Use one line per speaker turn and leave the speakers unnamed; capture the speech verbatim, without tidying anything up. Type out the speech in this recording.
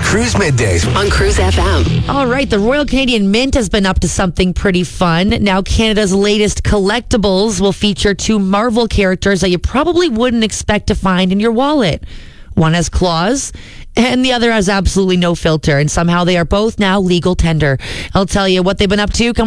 Cruise Middays
on Cruise F M.
All right, the Royal Canadian Mint has been up to something pretty fun. Now, Canada's latest collectibles will feature two Marvel characters that you probably wouldn't expect to find in your wallet. One has claws, and the other has absolutely no filter, and somehow they are both now legal tender. I'll tell you what they've been up to. Come